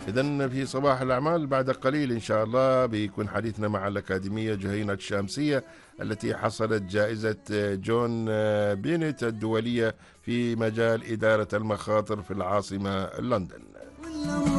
إذن في صباح الأعمال بعد قليل إن شاء الله بيكون حديثنا مع الأكاديمية جهينة الشامسية التي حصلت جائزة جون بينت الدولية في مجال إدارة المخاطر في العاصمة لندن.